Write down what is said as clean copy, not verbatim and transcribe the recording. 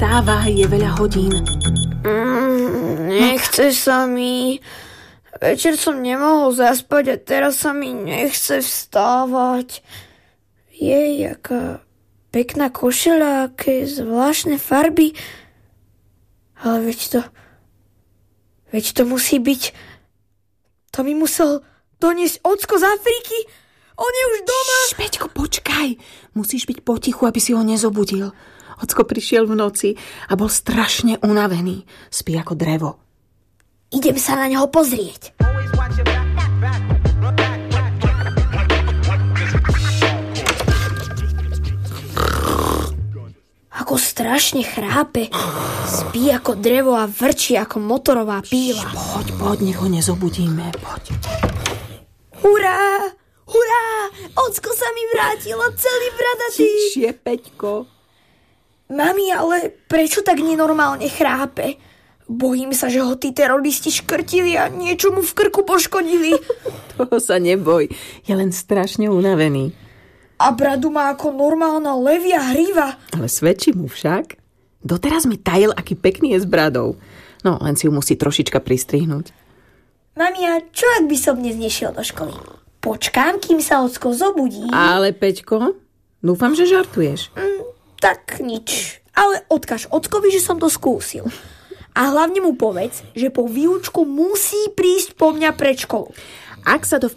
vstávaj, je veľa hodín. Nechce sa mi. Večer som nemohol zaspať a teraz sa mi nechce vstávať. Jej, aká pekná košeľa, aké zvláštne farby. Ale veď to musí byť... To mi musel doniesť ocko z Afriky. On je už doma. Peťko, počkaj. Musíš byť potichu, aby si ho nezobudil. Ocko prišiel v noci a bol strašne unavený. Spí ako drevo. Idem sa na neho pozrieť. Ako strašne chrápe. Spí ako drevo a vrčí ako motorová píla. Poď, nech ho nezobudíme. Poď. Hurá! Hurá! Ocko sa mi vrátilo celý bradatý. Tišie, Peťko. Mami, ale prečo tak nenormálne chrápe? Bojím sa, že ho tí teroristi škrtili a niečo mu v krku poškodili. Toho sa neboj. Je len strašne unavený. A bradu má ako normálna levia hriva. Ale svedčí mu však. Doteraz mi tajil, aký pekný je s bradou. No, len si ju musí trošička pristrihnúť. Mami, a čo ak by som dnes nešiel do školy? Počkám, kým sa ocko zobudí. Ale Peťko, dúfam, že žartuješ. Tak nič. Ale odkaž ockovi, že som to skúsil. A hlavne mu povedz, že po výučku musí prísť po mňa pred školu. Ak sa to v